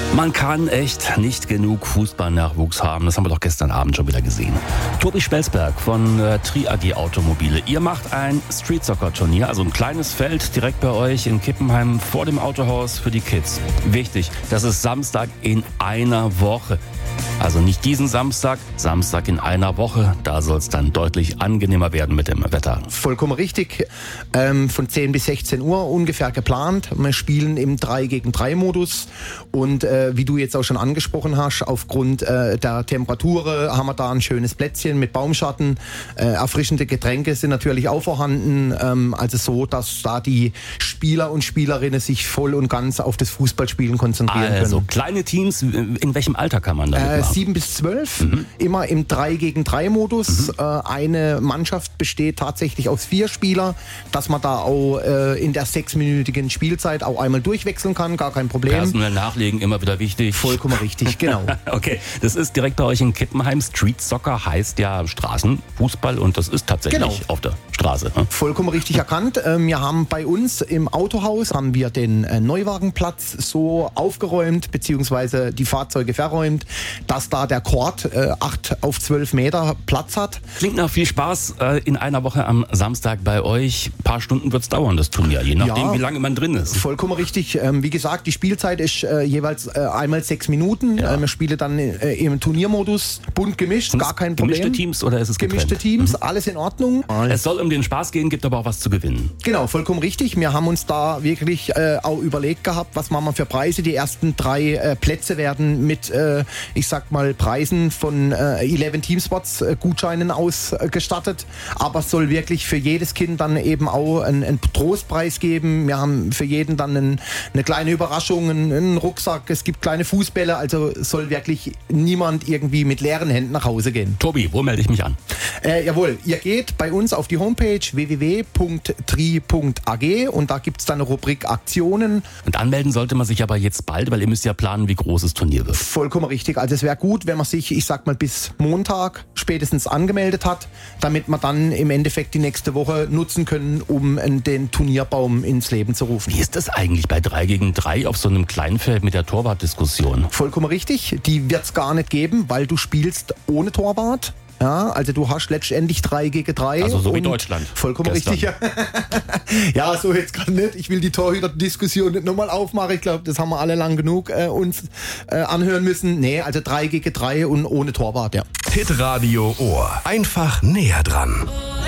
Man kann echt nicht genug Fußballnachwuchs haben. Das haben wir doch gestern Abend schon wieder gesehen. Tobi Spelsberg von Tri AG Automobile. Ihr macht ein Street-Soccer-Turnier, also ein kleines Feld direkt bei euch in Kippenheim vor dem Autohaus für die Kids. Wichtig, das ist Samstag in einer Woche. Also nicht diesen Samstag, Samstag in einer Woche. Da soll es dann deutlich angenehmer werden mit dem Wetter. Vollkommen richtig. Von 10 bis 16 Uhr ungefähr geplant. Wir spielen im 3-gegen-3-Modus. Und wie du jetzt auch schon angesprochen hast, aufgrund der Temperatur haben wir da ein schönes Plätzchen mit Baumschatten. Erfrischende Getränke sind natürlich auch vorhanden. Also so, dass da die Spieler und Spielerinnen sich voll und ganz auf das Fußballspielen konzentrieren können. Also kleine Teams, in welchem Alter kann man da mitmachen? 7 bis 12, immer im 3-gegen-3-Modus. Eine Mannschaft besteht tatsächlich aus 4 Spieler, dass man da auch in der 6-minütigen Spielzeit auch einmal durchwechseln kann, gar kein Problem. Personell nachlegen, immer wieder wichtig. Vollkommen richtig, genau. Okay, das ist direkt bei euch in Kippenheim. Street Soccer heißt ja Straßenfußball und das ist tatsächlich auf der Straße. Ne? Vollkommen richtig erkannt. Wir haben bei uns im Autohaus haben wir den Neuwagenplatz so aufgeräumt, beziehungsweise die Fahrzeuge verräumt, dass da der Court 8 auf 12 Meter Platz hat. Klingt nach viel Spaß in einer Woche am Samstag bei euch. Ein paar Stunden wird es dauern, das Turnier, je nachdem, wie lange man drin ist. Vollkommen richtig. Wie gesagt, die Spielzeit ist jeweils einmal 6 Minuten. Wir spielen dann im Turniermodus bunt gemischt, gar kein Problem. Gemischte Teams oder ist es getrennt? Gemischte Teams, alles in Ordnung. Es soll um den Spaß gehen, gibt aber auch was zu gewinnen. Genau, vollkommen richtig. Wir haben uns da wirklich auch überlegt gehabt, was machen wir für Preise. Die ersten 3 Plätze werden mit, ich sag mal, Preisen von 11 Teamspots Gutscheinen ausgestattet. Aber es soll wirklich für jedes Kind dann eben auch einen Trostpreis geben. Wir haben für jeden dann eine kleine Überraschung, einen Rucksack, es gibt kleine Fußbälle. Also soll wirklich niemand irgendwie mit leeren Händen nach Hause gehen. Tobi, wo melde ich mich an? Jawohl, ihr geht bei uns auf die Homepage www.tri.ag und da gibt es dann eine Rubrik Aktionen. Und anmelden sollte man sich aber jetzt bald, weil ihr müsst ja planen, wie groß das Turnier wird. Vollkommen richtig. Also es wäre gut, wenn man sich, ich sag mal, bis Montag spätestens angemeldet hat, damit wir dann im Endeffekt die nächste Woche nutzen können, um den Turnierbaum ins Leben zu rufen. Wie ist das eigentlich bei 3-gegen-3 auf so einem Kleinfeld mit der Torwartdiskussion? Vollkommen richtig. Die wird es gar nicht geben, weil du spielst ohne Torwart. Ja, also du hast letztendlich 3-gegen-3. Also so wie Deutschland. Vollkommen richtig, ja. Ja, so jetzt gerade nicht. Ich will die Torhüter-Diskussion nicht nochmal aufmachen. Ich glaube, das haben wir alle lang genug uns anhören müssen. Nee, also 3-gegen-3 und ohne Torwart, ja. Hitradio Ohr. Einfach näher dran.